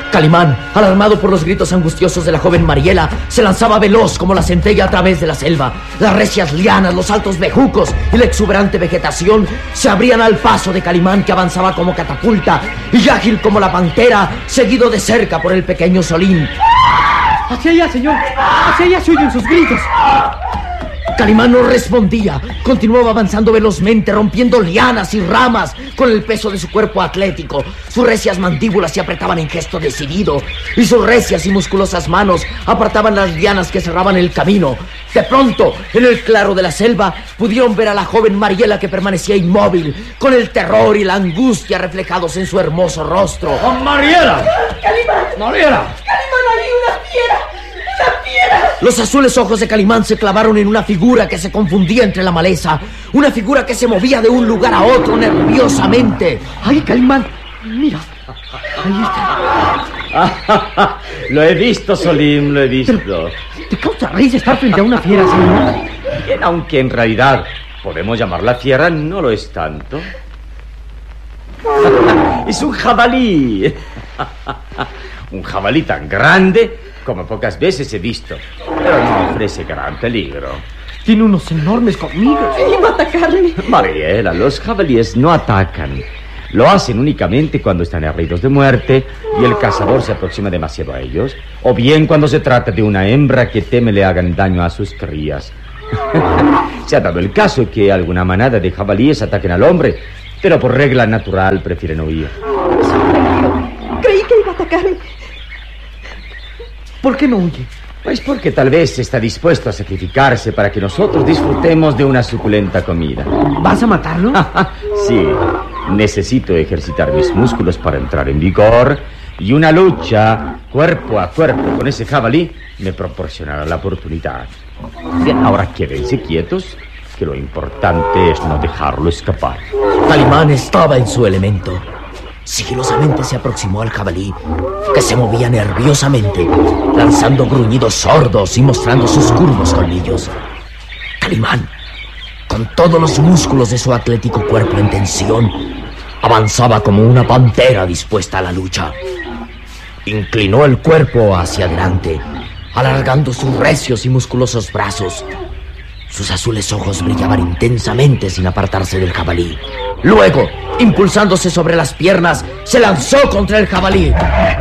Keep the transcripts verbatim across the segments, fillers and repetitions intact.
Calimán, alarmado por los gritos angustiosos de la joven Mariela, se lanzaba veloz como la centella a través de la selva. Las recias lianas, los altos bejucos y la exuberante vegetación se abrían al paso de Calimán, que avanzaba como catapulta y ágil como la pantera, seguido de cerca por el pequeño Solín. ¡Hacia allá, señor! ¡Hacia allá se oyen sus gritos! Calimán no respondía. Continuaba avanzando velozmente, rompiendo lianas y ramas con el peso de su cuerpo atlético. Sus recias mandíbulas se apretaban en gesto decidido y sus recias y musculosas manos apartaban las lianas que cerraban el camino. De pronto, en el claro de la selva, pudieron ver a la joven Mariela, que permanecía inmóvil, con el terror y la angustia reflejados en su hermoso rostro. ¡Oh, Mariela! ¡Calimán! ¡Mariela! ¡Calimán, hay una fiera! ¡Una fiera! Los azules ojos de Calimán se clavaron en una figura que se confundía entre la maleza. Una figura que se movía de un lugar a otro nerviosamente. ¡Ay, Calimán! Mira, ahí está. Lo he visto, Solín, lo he visto. ¿Te causa risa estar frente a una fiera, señor? Bien, aunque en realidad podemos llamarla fiera, no lo es tanto. Es un jabalí. Un jabalí tan grande como pocas veces he visto, pero no ofrece gran peligro. Tiene unos enormes colmillos. ¿Y va a atacarme? Mariela, los jabalíes no atacan. Lo hacen únicamente cuando están heridos de muerte y el cazador se aproxima demasiado a ellos, o bien cuando se trata de una hembra que teme le hagan daño a sus crías. Se ha dado el caso que alguna manada de jabalíes ataquen al hombre, pero por regla natural prefieren huir. Creí que iba a atacarme. ¿Por qué no huye? Pues porque tal vez está dispuesto a sacrificarse para que nosotros disfrutemos de una suculenta comida. ¿Vas a matarlo? Sí, necesito ejercitar mis músculos para entrar en vigor, y una lucha cuerpo a cuerpo con ese jabalí me proporcionará la oportunidad. Bien, ahora quédense quietos, que lo importante es no dejarlo escapar. Calimán estaba en su elemento. Sigilosamente se aproximó al jabalí, que se movía nerviosamente, lanzando gruñidos sordos y mostrando sus curvos colmillos. Calimán, con todos los músculos de su atlético cuerpo en tensión, avanzaba como una pantera dispuesta a la lucha. Inclinó el cuerpo hacia adelante, alargando sus recios y musculosos brazos. Sus azules ojos brillaban intensamente sin apartarse del jabalí. Luego, impulsándose sobre las piernas, se lanzó contra el jabalí.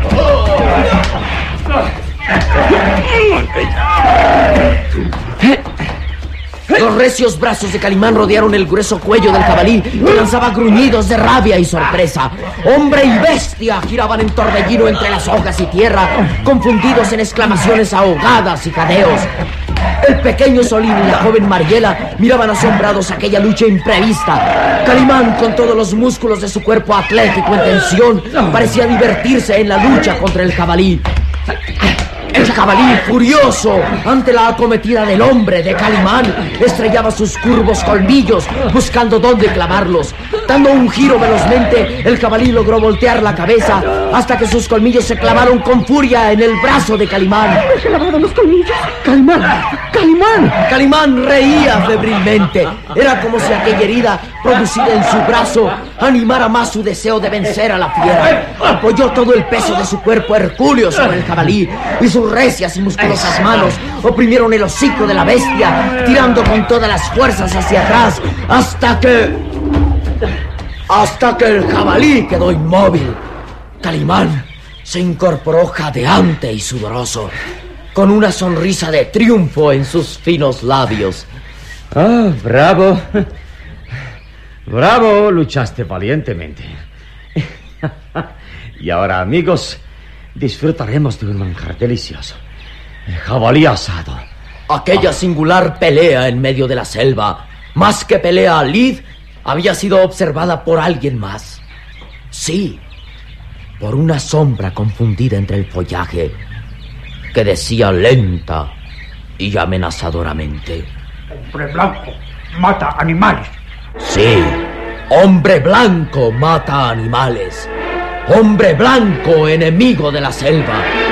Los recios brazos de Calimán rodearon el grueso cuello del jabalí, que lanzaba gruñidos de rabia y sorpresa. Hombre y bestia giraban en torbellino entre las hojas y tierra, confundidos en exclamaciones ahogadas y jadeos. El pequeño Solín y la joven Mariela miraban asombrados aquella lucha imprevista. Calimán, con todos los músculos de su cuerpo atlético en tensión, parecía divertirse en la lucha contra el jabalí. El jabalí, furioso ante la acometida del hombre de Calimán, estrellaba sus curvos colmillos buscando dónde clavarlos. Dando un giro velozmente, el jabalí logró voltear la cabeza hasta que sus colmillos se clavaron con furia en el brazo de Calimán. ¿Me clavaron los colmillos? ¡Calimán! ¡Calimán! Calimán reía febrilmente. Era como si aquella herida producida en su brazo animara más su deseo de vencer a la fiera. Apoyó todo el peso de su cuerpo hercúleo sobre el jabalí y sus recias y musculosas manos oprimieron el hocico de la bestia, tirando con todas las fuerzas hacia atrás hasta que... hasta que el jabalí quedó inmóvil. Calimán se incorporó jadeante y sudoroso, con una sonrisa de triunfo en sus finos labios. ¡Ah, bravo! ¡Bravo! Luchaste valientemente. Y ahora, amigos, disfrutaremos de un manjar delicioso. El jabalí asado. Aquella singular pelea en medio de la selva, más que pelea lid, había sido observada por alguien más. Sí, por una sombra confundida entre el follaje, que decía lenta y amenazadoramente: Hombre blanco mata animales. Sí, hombre blanco mata animales. Hombre blanco, enemigo de la selva.